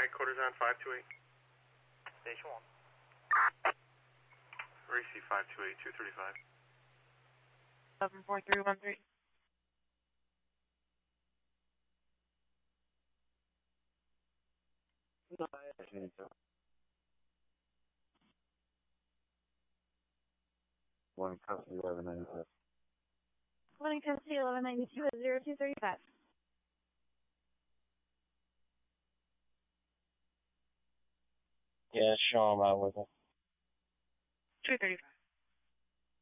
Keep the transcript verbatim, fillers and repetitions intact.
Mike, quarters on five two eight. Station one. Racy five two eight, two thirty-five. seven four three one three. One custody eleven ninety-two. One custody eleven ninety-two at zero two thirty-five. Yeah, show him out with it. two thirty-five.